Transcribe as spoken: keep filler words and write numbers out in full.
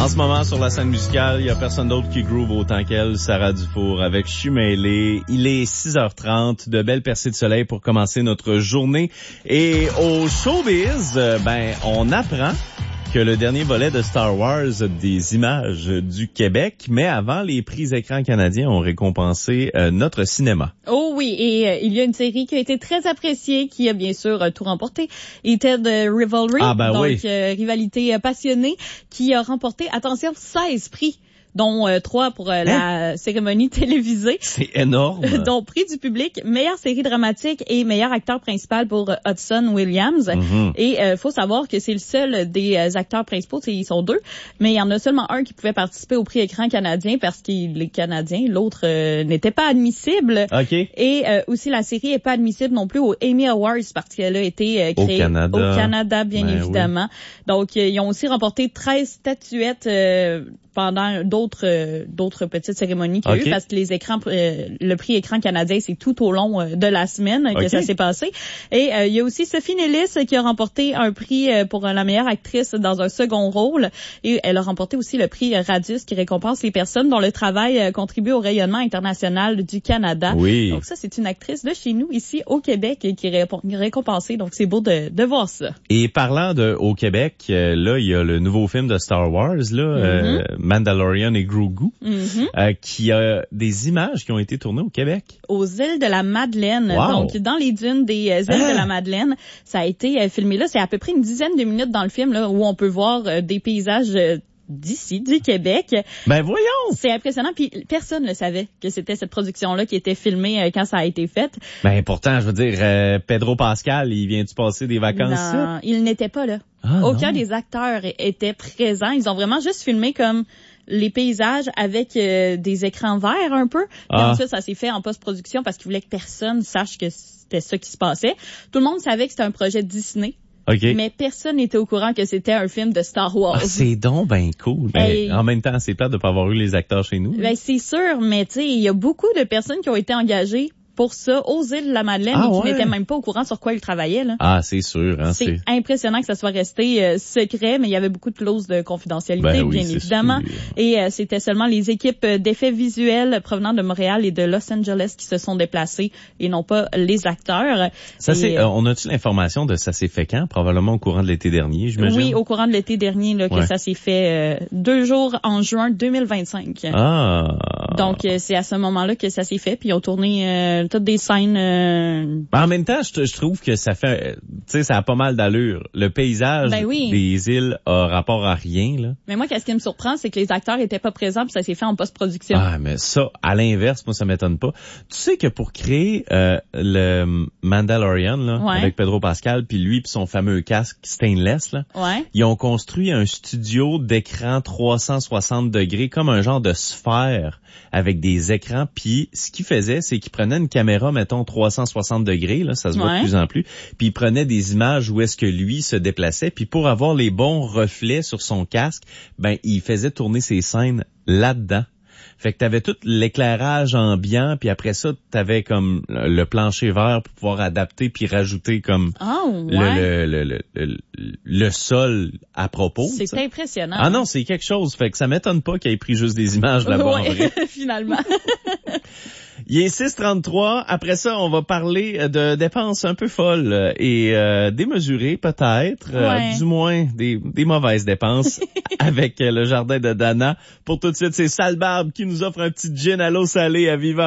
En ce moment, sur la scène musicale, il y a personne d'autre qui groove autant qu'elle, Sarah Dufour, avec Je suis mêlé. Il est six heures trente, de belles percées de soleil pour commencer notre journée. Et au showbiz, ben, on apprend que le dernier volet de Star Wars a des images du Québec, mais avant, les prix écrans canadiens ont récompensé euh, notre cinéma. Oh oui, et euh, il y a une série qui a été très appréciée, qui a bien sûr euh, tout remporté, était de Rivalry, ah, ben donc oui. euh, rivalité euh, passionnée, qui a remporté, attention, seize prix, dont euh, trois pour euh, hein? la cérémonie télévisée. C'est énorme. dont prix du public, meilleure série dramatique et meilleur acteur principal pour euh, Hudson Williams. Mm-hmm. Et euh, faut savoir que c'est le seul des euh, acteurs principaux, ils sont deux, mais il y en a seulement un qui pouvait participer au prix écran canadien parce qu'il est canadien, l'autre euh, n'était pas admissible. OK. Et euh, aussi la série est pas admissible non plus aux Emmy Awards parce qu'elle a été euh, créée au Canada, au Canada bien ben évidemment. Oui. Donc euh, ils ont aussi remporté treize statuettes euh, pendant d'autres euh, d'autres petites cérémonies qu'il y a okay. eu parce que les écrans euh, le prix écran canadien c'est tout au long euh, de la semaine okay. que ça s'est passé. Et euh, il y a aussi Sophie Nellis qui a remporté un prix euh, pour euh, la meilleure actrice dans un second rôle et elle a remporté aussi le prix Radius qui récompense les personnes dont le travail euh, contribue au rayonnement international du Canada. Oui. Donc ça c'est une actrice de chez nous ici au Québec qui est récompensée, donc c'est beau de de voir ça. Et parlant de au Québec, euh, là il y a le nouveau film de Star Wars là mm-hmm. euh, Mandalorian et Grogu, mm-hmm. euh, qui a des images qui ont été tournées au Québec. Aux îles de la Madeleine. Wow. Donc, dans les dunes des euh, îles ah. de la Madeleine, ça a été euh, filmé là. C'est à peu près une dizaine de minutes dans le film là où on peut voir euh, des paysages euh, d'ici, du Québec. Ben voyons! C'est impressionnant, puis personne ne savait que c'était cette production-là qui était filmée euh, quand ça a été fait. Ben pourtant, je veux dire, euh, Pedro Pascal, il vient-tu passer des vacances? Non, il n'était pas là. Ah, Aucun non. des acteurs était présent. Ils ont vraiment juste filmé comme les paysages avec euh, des écrans verts un peu. Puis ah. ensuite, ça s'est fait en post-production parce qu'ils voulaient que personne sache que c'était ça qui se passait. Tout le monde savait que c'était un projet Disney. Okay. Mais personne n'était au courant que c'était un film de Star Wars. Ah, c'est donc ben cool. Ben, hey. En même temps, c'est plate de pas avoir eu les acteurs chez nous. Ben, c'est sûr, mais tu sais, il y a beaucoup de personnes qui ont été engagées pour ça aux îles de la Madeleine ah, et qui ouais. n'étaient même pas au courant sur quoi ils travaillaient. Là. Ah, c'est sûr. Hein, c'est, c'est impressionnant que ça soit resté euh, secret, mais il y avait beaucoup de clauses de confidentialité, ben oui, bien évidemment. Sûr. Et euh, c'était seulement les équipes d'effets visuels provenant de Montréal et de Los Angeles qui se sont déplacées et non pas les acteurs. Ça et, c'est, euh, on a-tu l'information de ça s'est fait quand? Probablement au courant de l'été dernier, j'imagine. Oui, au courant de l'été dernier là, que ouais. ça s'est fait euh, deux jours en juin deux mille vingt-cinq. Ah. Donc euh, c'est à ce moment-là que ça s'est fait, puis ils ont tourné euh, toutes des scènes. Euh... En même temps, je, je trouve que ça fait, tu sais, ça a pas mal d'allure. Le paysage ben oui. des îles a rapport à rien, là. Mais moi, qu'est-ce qui me surprend, c'est que les acteurs étaient pas présents puis ça s'est fait en post-production. Ah, mais ça, à l'inverse, moi, ça m'étonne pas. Tu sais que pour créer euh, le Mandalorian, là, ouais. avec Pedro Pascal, puis lui, puis son fameux casque stainless, là, ouais. ils ont construit un studio d'écran trois cent soixante degrés, comme un genre de sphère avec des écrans. Puis ce qu'ils faisaient, c'est qu'ils prenaient une caméra, mettons, trois cent soixante degrés, là, ça se voit ouais. de plus en plus, puis ils prenaient des images où est-ce que lui se déplaçait, puis pour avoir les bons reflets sur son casque, ben il faisait tourner ses scènes là-dedans. Fait que t'avais tout l'éclairage ambiant, puis après ça, t'avais comme le plancher vert pour pouvoir adapter puis rajouter comme oh, ouais. le, le, le, le, le, le sol à propos. C'est ça. Impressionnant. Ah non, c'est quelque chose. Fait que ça m'étonne pas qu'il ait pris juste des images là-bas ouais, en vrai. Finalement. Il est six trente-trois. Après ça, on va parler de dépenses un peu folles et euh, démesurées peut-être, ouais. euh, du moins des, des mauvaises dépenses avec le jardin de Dana. Pour tout de suite, c'est Sale Barbe qui nous offre un petit gin à l'eau salée à Viva.